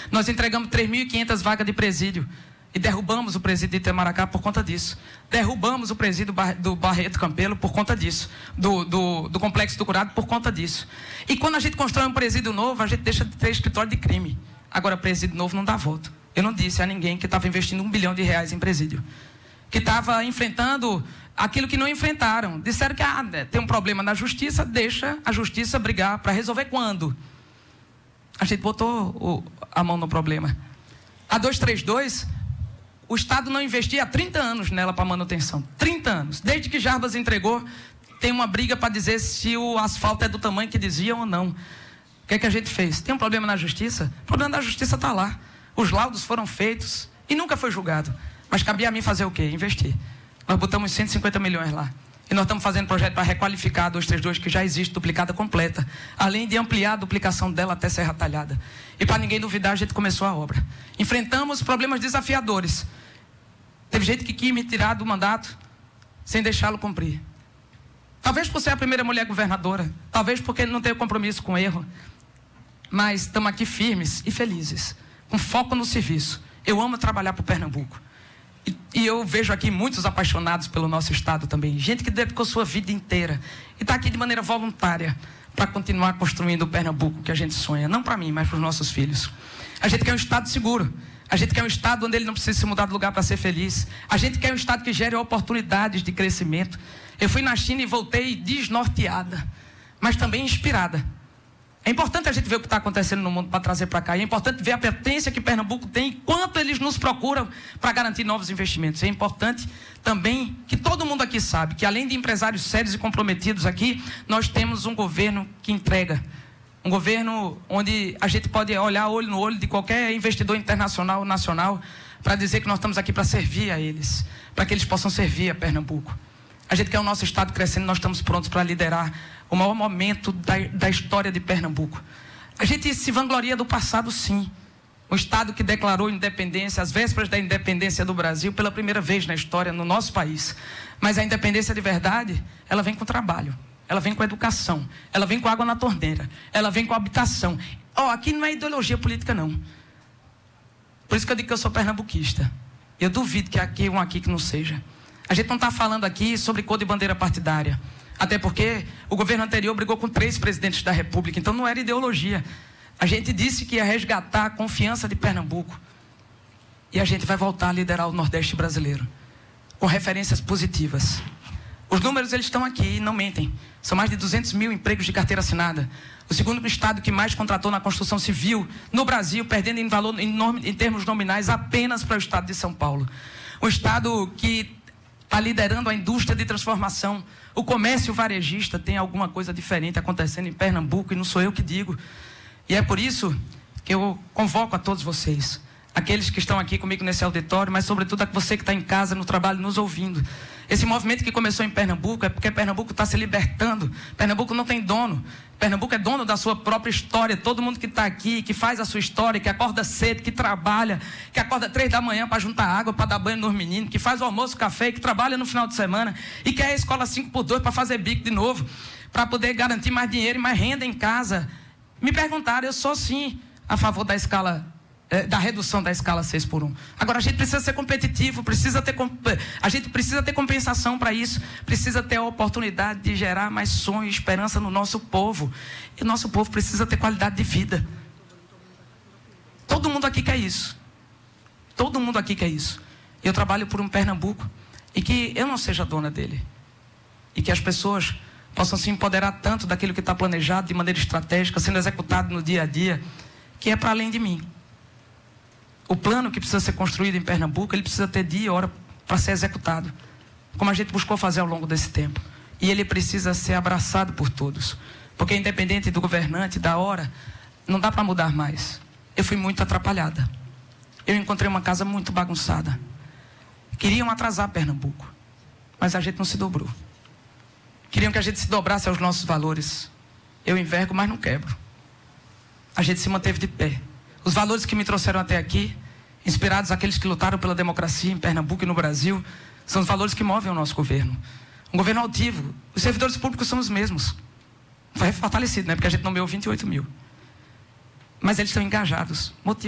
Nós entregamos 3.500 vagas de presídio e derrubamos o presídio de Itamaracá por conta disso. Derrubamos o presídio do Barreto Campelo por conta disso. Do Complexo do Curado por conta disso. E quando a gente constrói um presídio novo, a gente deixa de ter escritório de crime. Agora, presídio novo não dá voto. Eu não disse a ninguém que estava investindo R$1 bilhão em presídio. Que estava enfrentando aquilo que não enfrentaram. Disseram que tem um problema na justiça, deixa a justiça brigar para resolver quando? A gente botou a mão no problema. A 232, o Estado não investia há 30 anos nela para manutenção. 30 anos. Desde que Jarbas entregou, tem uma briga para dizer se o asfalto é do tamanho que diziam ou não. O que é que a gente fez? Tem um problema na justiça? O problema da justiça está lá. Os laudos foram feitos e nunca foi julgado. Mas cabia a mim fazer o quê? Investir. Nós botamos 150 milhões lá. E nós estamos fazendo projeto para requalificar a 232, que já existe, duplicada completa. Além de ampliar a duplicação dela até Serra Talhada. E para ninguém duvidar, a gente começou a obra. Enfrentamos problemas desafiadores. Teve gente que quis me tirar do mandato sem deixá-lo cumprir. Talvez por ser a primeira mulher governadora. Talvez porque não tenho compromisso com erro. Mas estamos aqui firmes e felizes. Com foco no serviço. Eu amo trabalhar para o Pernambuco. E eu vejo aqui muitos apaixonados pelo nosso estado também. Gente que dedicou sua vida inteira. E está aqui de maneira voluntária para continuar construindo o Pernambuco que a gente sonha. Não para mim, mas para os nossos filhos. A gente quer um estado seguro. A gente quer um estado onde ele não precisa se mudar de lugar para ser feliz. A gente quer um estado que gere oportunidades de crescimento. Eu fui na China e voltei desnorteada, mas também inspirada. É importante a gente ver o que está acontecendo no mundo para trazer para cá. E é importante ver a potência que Pernambuco tem e quanto eles nos procuram para garantir novos investimentos. É importante também que todo mundo aqui sabe que, além de empresários sérios e comprometidos aqui, nós temos um governo que entrega. Um governo onde a gente pode olhar olho no olho de qualquer investidor internacional ou nacional para dizer que nós estamos aqui para servir a eles, para que eles possam servir a Pernambuco. A gente quer o nosso estado crescendo, nós estamos prontos para liderar o maior momento da história de Pernambuco. A gente se vangloria do passado, sim. Um estado que declarou independência às vésperas da independência do Brasil pela primeira vez na história, no nosso país. Mas a independência de verdade, ela vem com trabalho, ela vem com educação, ela vem com água na torneira, ela vem com habitação. Aqui não é ideologia política, não. Por isso que eu digo que eu sou pernambuquista. Eu duvido que aqui um aqui que não seja. A gente não está falando aqui sobre cor de bandeira partidária. Até porque o governo anterior brigou com 3 presidentes da República. Então não era ideologia. A gente disse que ia resgatar a confiança de Pernambuco. E a gente vai voltar a liderar o Nordeste brasileiro. Com referências positivas. Os números eles estão aqui e não mentem. São mais de 200 mil empregos de carteira assinada. O segundo estado que mais contratou na construção civil no Brasil, perdendo em valor em termos nominais apenas para o estado de São Paulo. Um estado que está liderando a indústria de transformação. O comércio varejista tem alguma coisa diferente acontecendo em Pernambuco e não sou eu que digo. E é por isso que eu convoco a todos vocês, aqueles que estão aqui comigo nesse auditório, mas sobretudo a você que está em casa, no trabalho, nos ouvindo. Esse movimento que começou em Pernambuco é porque Pernambuco está se libertando. Pernambuco não tem dono. Pernambuco é dono da sua própria história. Todo mundo que está aqui, que faz a sua história, que acorda cedo, que trabalha, que acorda 3 da manhã para juntar água, para dar banho nos meninos, que faz o almoço, café, que trabalha no final de semana e quer a escola 5x2 para fazer bico de novo, para poder garantir mais dinheiro e mais renda em casa. Me perguntaram, eu sou sim a favor da escala, da redução da escala 6x1. Agora a gente precisa ser competitivo, a gente precisa ter compensação para isso, precisa ter a oportunidade de gerar mais sonho e esperança no nosso povo. E o nosso povo precisa ter qualidade de vida. Todo mundo aqui quer isso. Todo mundo aqui quer isso. Eu trabalho por um Pernambuco e que eu não seja dona dele. E que as pessoas possam se empoderar tanto daquilo que está planejado de maneira estratégica, sendo executado no dia a dia, que é para além de mim. O plano que precisa ser construído em Pernambuco, ele precisa ter dia e hora para ser executado, como a gente buscou fazer ao longo desse tempo. E ele precisa ser abraçado por todos, porque independente do governante, da hora, não dá para mudar mais. Eu fui muito atrapalhada. Eu encontrei uma casa muito bagunçada. Queriam atrasar Pernambuco, mas a gente não se dobrou. Queriam que a gente se dobrasse aos nossos valores. Eu envergo, mas não quebro. A gente se manteve de pé. Os valores que me trouxeram até aqui, inspirados naqueles que lutaram pela democracia em Pernambuco e no Brasil, são os valores que movem o nosso governo. Um governo altivo. Os servidores públicos são os mesmos. Vai fortalecido, né? Porque a gente nomeou 28 mil. Mas eles estão engajados.